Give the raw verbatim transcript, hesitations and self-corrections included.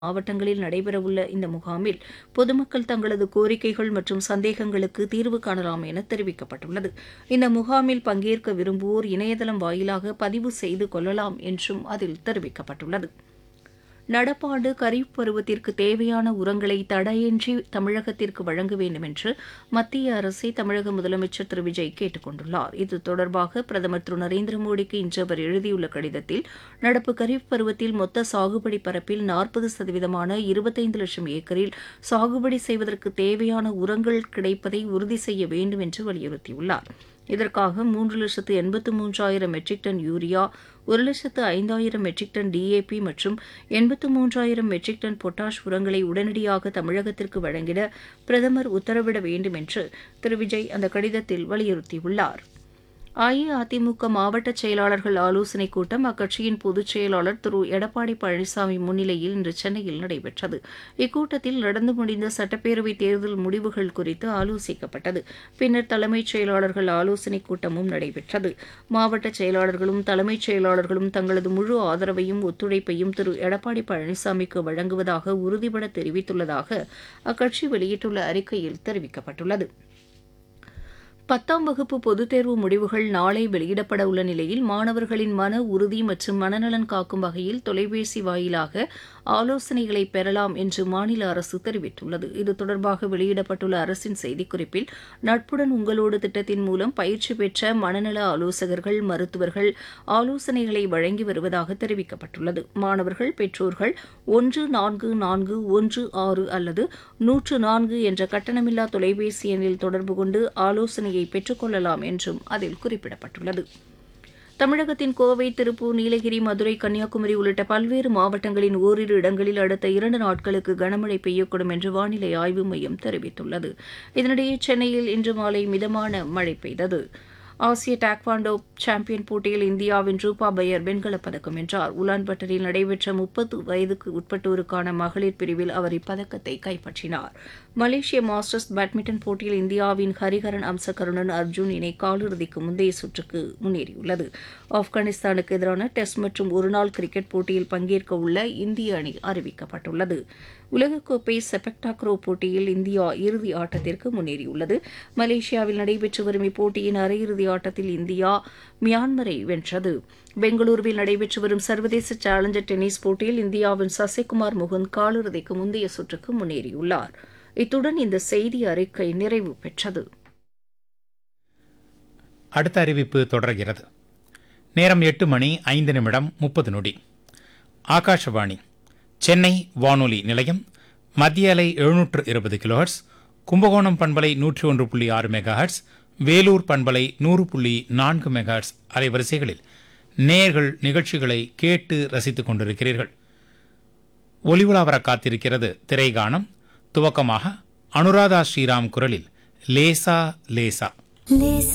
மாவட்டங்களில் நடைபெறவுள்ள இந்த முகாமில் பொதுமக்கள் தங்களது கோரிக்கைகள் மற்றும் சந்தேகங்களுக்கு தீர்வு காணலாம் என தெரிவிக்கப்பட்டுள்ளது. இந்த முகாமில் பங்கேற்க விரும்புவோர் இணையதளம் வாயிலாக பதிவு செய்து கொள்ளலாம் என்றும் அதில் தெரிவிக்கப்பட்டுள்ளது. நடப்பாண்டு கரீப் பருவத்திற்கு தேவையான உரங்களை தடையின்றி தமிழகத்திற்கு வழங்க வேண்டும் என்று மத்திய அரசை தமிழக முதலமைச்சர் திரு விஜய் கேட்டுக் கொண்டுள்ளார். இது தொடர்பாக பிரதமர் திரு நரேந்திர மோடிக்கு இன்று அவர் எழுதியுள்ள கடிதத்தில், நடப்பு கரீப் பருவத்தில் மொத்த சாகுபடி பரப்பில் நாற்பது சதவீதமான இருபத்தைந்து லட்சம் ஏக்கரில் சாகுபடி செய்வதற்கு தேவையான உரங்கள் கிடைப்பதை உறுதி செய்ய வேண்டும் என்று வலியுறுத்தியுள்ளார். இதற்காக மூன்று லட்சத்து எண்பத்து மூன்றாயிரம் மெட்ரிக் டன் யூரியா, ஒரு லட்சத்து ஐந்தாயிரம் மெட்ரிக் டன் டிஏபி மற்றும் எண்பத்து மூன்றாயிரம் மெட்ரிக் டன் பொட்டாஷ் உரங்களை உடனடியாக தமிழகத்திற்கு வழங்கிட பிரதமர் உத்தரவிட வேண்டும் என்று திரு விஜய் அந்த கடிதத்தில் வலியுறுத்தியுள்ளார். அஇஅதிமுக மாவட்ட செயலாளர்கள் ஆலோசனைக் கூட்டம் அக்கட்சியின் பொதுச் செயலாளர் திரு எடப்பாடி பழனிசாமி முன்னிலையில் இன்று சென்னையில் நடைபெற்றது. இக்கூட்டத்தில் நடந்து முடிந்த சட்டப்பேரவைத் தேர்தல் முடிவுகள் குறித்து ஆலோசிக்கப்பட்டது. பின்னர் தலைமைச் செயலாளர்கள் ஆலோசனைக் கூட்டமும் நடைபெற்றது. மாவட்ட செயலாளர்களும் தலைமைச் செயலாளர்களும் தங்களது முழு ஆதரவையும் ஒத்துழைப்பையும் திரு எடப்பாடி பழனிசாமிக்கு வழங்குவதாக உறுதிபட தெரிவித்துள்ளதாக அக்கட்சி வெளியிட்டுள்ள அறிக்கையில் தெரிவிக்கப்பட்டுள்ளது. பத்தாம் வகுப்பு பொதுத் தேர்வு முடிவுகள் நாளை வெளியிடப்பட உள்ள நிலையில் மாணவர்களின் மன உறுதி மற்றும் மனநலன் காக்கும் வகையில் தொலைபேசி வாயிலாக ஆலோசனைகளை பெறலாம் என்று மாநில அரசு தெரிவித்துள்ளது. இது தொடர்பாக வெளியிடப்பட்டுள்ள அரசின் செய்திக்குறிப்பில், நட்புடன் உங்களோடு திட்டத்தின் மூலம் பயிற்சி பெற்ற மனநல ஆலோசகர்கள், மருத்துவர்கள் ஆலோசனைகளை வழங்கி வருவதாக தெரிவிக்கப்பட்டுள்ளது. மாணவர்கள், பெற்றோர்கள் ஒன்று நான்கு நான்கு ஒன்று ஆறு அல்லது நூற்று நான்கு என்ற கட்டணமில்லா தொலைபேசி எண்ணில் தொடர்பு கொண்டு ஆலோசனையை பெற்றுக் கொள்ளலாம் என்றும் அதில் குறிப்பிடப்பட்டுள்ளது. தமிழகத்தின் கோவை, திருப்பூர், நீலகிரி, மதுரை, கன்னியாகுமரி உள்ளிட்ட பல்வேறு மாவட்டங்களின் ஓரிரு இடங்களில் அடுத்த இரண்டு நாட்களுக்கு கனமழை பெய்யக்கூடும் என்று வானிலை ஆய்வு மையம் தெரிவித்துள்ளது. இதனிடையே சென்னையில் இன்று மாலை மிதமான மழை பெய்தது. ஆசிய டாக்வாண்டோ சாம்பியன் போட்டியில் இந்தியாவின் ரூபா பையர் வெண்கலப் பதக்கம் வென்றார். உலான்பட்டரில் நடைபெற்ற முப்பது வயதுக்கு உட்பட்டோருக்கான மகளிர் பிரிவில் அவர் இப்பதக்கத்தை கைப்பற்றினார். மலேசிய மாஸ்டர்ஸ் பேட்மிண்டன் போட்டியில் இந்தியாவின் ஹரிஹரன் அம்சகருணன் அர்ஜுன் இணை காலிறுதிக்கு முந்தைய சுற்றுக்கு முன்னேறியுள்ளது. ஆப்கானிஸ்தானுக்கு எதிரான டெஸ்ட் மற்றும் ஒருநாள் கிரிக்கெட் போட்டியில் பங்கேற்க உள்ள இந்திய அணி அறிவிக்கப்பட்டுள்ளது. உலகக்கோப்பை செபக் டாக்ரோ போட்டியில் இந்தியா இறுதி ஆட்டத்திற்கு முன்னேறியுள்ளது. மலேசியாவில் நடைபெற்று வரும் இப்போட்டியின் அரையிறுதி ஆட்டத்தில் இந்தியா மியான்மரை வென்றது. பெங்களூருவில் நடைபெற்று வரும் சர்வதேச சேலஞ்சர் டென்னிஸ் போட்டியில் இந்தியாவின் சசிகுமார் முகுந்த் காலிறுதிக்கு முந்தைய சுற்றுக்கு முன்னேறியுள்ளார். இத்துடன் இந்த செய்தி அறிக்கை நிறைவு பெற்றது. அடுத்த அறிவிப்பு தொடர்கிறது. நேரம் எட்டு மணி ஐந்து நிமிடம் முப்பது நொடி. ஆகாஷவாணி சென்னை வானொலி நிலையம். மத்திய அலை எழுநூற்று இருபது கிலோஹெர்ட்ஸ், கும்பகோணம் பண்பலை நூற்றி ஒன்று புள்ளி ஆறு மெகாஹெர்ட்ஸ், வேலூர் பண்பலை நூறு புள்ளி நான்கு மெகாஹெர்ட்ஸ் அலைவரிசைகளில் நேயர்கள் நிகழ்ச்சிகளை கேட்டு ரசித்துக் கொண்டிருக்கிறீர்கள். ஒலிவுலா வர காத்திருக்கிறது திரைகானம். துவக்கமாக அனுராதா ஸ்ரீராம் குரலில் லேசா லேசா.